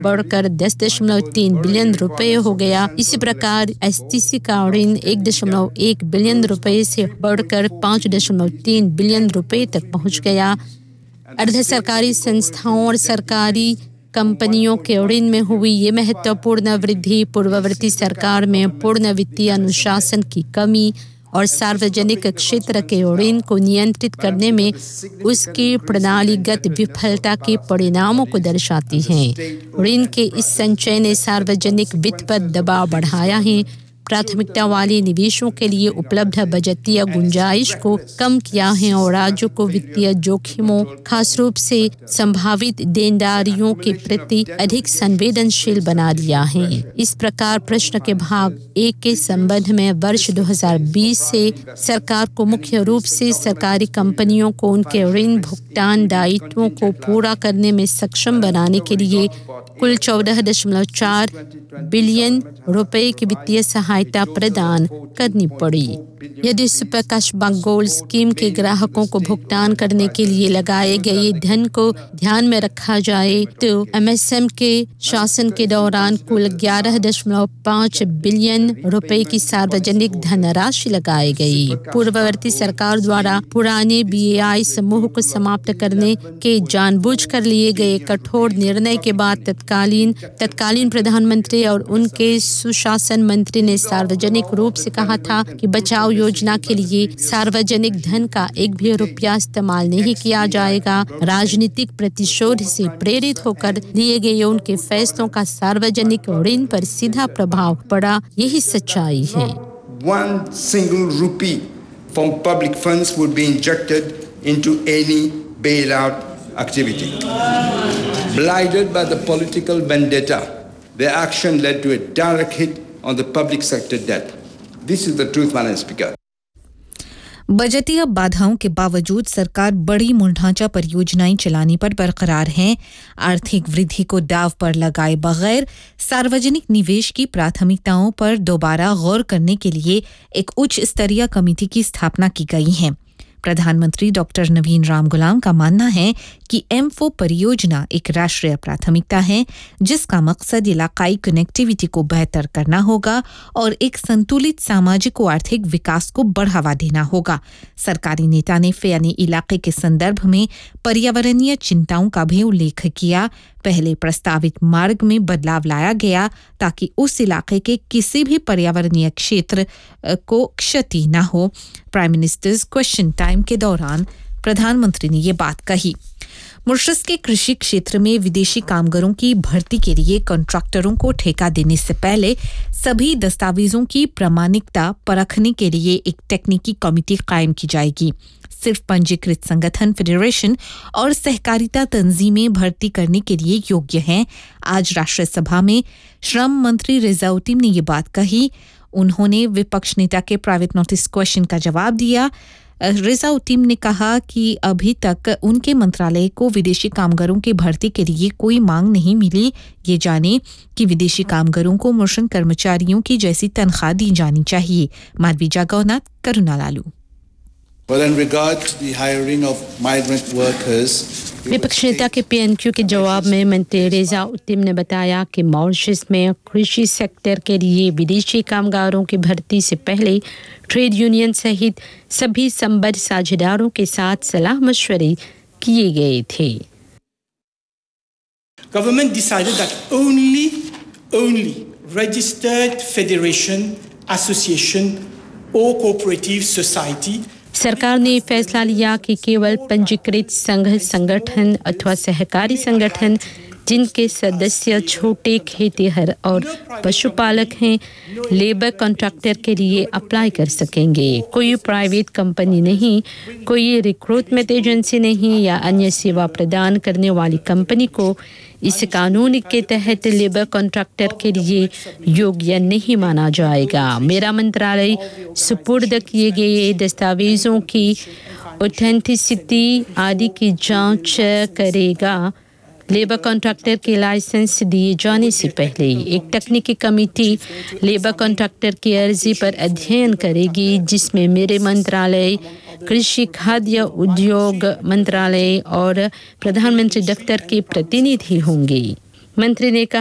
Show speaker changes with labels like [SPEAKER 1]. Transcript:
[SPEAKER 1] बढ़कर 10.3 बिलियन रुपए हो गया। इसी प्रकार एसटीसी का ऋण 1.1 बिलियन रुपए से बढ़कर 5.3 बिलियन रुपए तक पहुंच गया। अर्ध सरकारी संस्थाओं और सरकारी कंपनियों के ऋण में हुई ये महत्वपूर्ण वृद्धि पूर्ववर्ती सरकार में पूर्ण वित्तीय अनुशासन की कमी और सार्वजनिक क्षेत्र के ऋण को नियंत्रित करने में उसकी प्रणालीगत विफलता के परिणामों को दर्शाती है। ऋण के इस संचय ने सार्वजनिक वित्त पर दबाव बढ़ाया है, प्राथमिकता वाले निवेशों के लिए उपलब्ध बजटीय गुंजाइश को कम किया है और राज्यों को वित्तीय जोखिमों, खास रूप से संभावित देनदारियों के प्रति अधिक संवेदनशील बना दिया है। इस प्रकार प्रश्न के भाग 1 के संबंध में वर्ष 2020 से सरकार को मुख्य रूप से सरकारी कंपनियों को उनके ऋण भुगतान दायित्वों को पूरा करने में सक्षम बनाने के लिए कुल 14.4 बिलियन रुपए की वित्तीय सहायता प्रदान करनी पड़ी। यदि सुप्रकाश बागोल स्कीम के ग्राहकों को भुगतान करने के लिए लगाए गए धन को ध्यान में रखा जाए तो एमएसएम के शासन के दौरान कुल 11.5 बिलियन रुपए की सार्वजनिक धनराशि लगाई गई। पूर्ववर्ती सरकार द्वारा पुराने बीएआई समूह को समाप्त करने के जानबूझकर लिए गए कठोर निर्णय के बाद तत्कालीन प्रधानमंत्री और उनके सुशासन मंत्री ने सार्वजनिक रूप से कहा था कि बचाव योजना के लिए सार्वजनिक धन का एक भी रुपया इस्तेमाल नहीं किया जाएगा। राजनीतिक प्रतिशोध से प्रेरित होकर लिए गए उनके फैसलों का सार्वजनिक ऋण पर सीधा प्रभाव पड़ा, यही सच्चाई है।
[SPEAKER 2] One single rupee from public funds would be injected into any bailout activity. Blinded by the political vendetta, their action led to a direct hit on the public sector debt. This is the truth, Madam Speaker.
[SPEAKER 3] बजटीय बाधाओं के बावजूद सरकार बड़ी मूलढांचा परियोजनाएं चलाने पर बरकरार है। आर्थिक वृद्धि को दांव पर लगाए बगैर सार्वजनिक निवेश की प्राथमिकताओं पर दोबारा गौर करने के लिए एक उच्च स्तरीय कमेटी की स्थापना की गई है। प्रधानमंत्री डॉक्टर नवीन राम गुलाम का मानना है कि M4 परियोजना एक राष्ट्रीय प्राथमिकता है जिसका मकसद इलाकाई कनेक्टिविटी को बेहतर करना होगा और एक संतुलित सामाजिक और आर्थिक विकास को बढ़ावा देना होगा। सरकारी नेता ने फेनी इलाके के संदर्भ में पर्यावरणीय चिंताओं का भी उल्लेख किया। पहले प्रस्तावित मार्ग में बदलाव लाया गया ताकि उस इलाके के किसी भी पर्यावरणीय क्षेत्र को क्षति न हो। प्राइम मिनिस्टर्स क्वेश्चन टाइम के दौरान प्रधानमंत्री ने ये बात कही। मॉरिशस के कृषि क्षेत्र में विदेशी कामगारों की भर्ती के लिए कॉन्ट्रैक्टरों को ठेका देने से पहले सभी दस्तावेजों की प्रामाणिकता परखने के लिए एक तकनीकी कमेटी कायम की जाएगी। सिर्फ पंजीकृत संगठन, फेडरेशन और सहकारिता तंजीमें भर्ती करने के लिए योग्य हैं। आज राष्ट्रीय सभा में श्रम मंत्री रिजाउद्दीन ने ये बात कही। उन्होंने विपक्ष नेता के प्राइवेट नोटिस क्वेश्चन का जवाब दिया। रिजाउद्दीन ने कहा कि अभी तक उनके मंत्रालय को विदेशी कामगारों की भर्ती के लिए कोई मांग नहीं मिली। ये जाने कि विदेशी कामगारों को मॉरिशन कर्मचारियों की जैसी तनख्वाह दी जानी चाहिए। माधवी जागौनाथ, करुणा Lalu.
[SPEAKER 4] Well, in regard to the hiring of migrant workers,
[SPEAKER 1] विपक्ष नेता के पीएनक्यू के जवाब में मंत्री रिजाउद्दीन ने बताया कि मॉरिशस में कृषि सेक्टर के लिए विदेशी कामगारों की भर्ती से पहले ट्रेड यूनियन सहित सभी संबद्ध साझेदारों के साथ सलाह मशवरे किए गए थे।
[SPEAKER 5] Government decided that only registered federation, association or cooperative society
[SPEAKER 1] सरकार ने फैसला लिया कि केवल पंजीकृत संघ, संगठन अथवा सहकारी संगठन जिनके सदस्य छोटे खेतीहर और पशुपालक हैं, लेबर कॉन्ट्रैक्टर के लिए अप्लाई कर सकेंगे। कोई प्राइवेट कंपनी नहीं, कोई रिक्रूटमेंट एजेंसी नहीं या अन्य सेवा प्रदान करने वाली कंपनी को इस कानून के तहत लेबर कॉन्ट्रैक्टर के लिए योग्य नहीं माना जाएगा। मेरा मंत्रालय सुपुर्द किए गए दस्तावेजों की ऑथेंटिसिटी आदि की जांच करेगा। लेबर कॉन्ट्रैक्टर के लाइसेंस दिए जाने से पहले एक तकनीकी कमेटी लेबर कॉन्ट्रैक्टर की अर्जी पर अध्ययन करेगी, जिसमें मेरे मंत्रालय, कृषि खाद्य उद्योग मंत्रालय और प्रधानमंत्री दफ्तर के प्रतिनिधि होंगे। मंत्री ने कहा